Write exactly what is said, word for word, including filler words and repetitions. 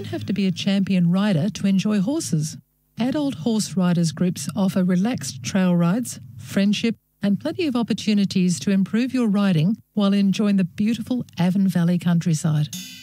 have to be a champion rider to enjoy horses. Adult horse riders groups offer relaxed trail rides, friendship, and plenty of opportunities to improve your riding while enjoying the beautiful Avon Valley countryside.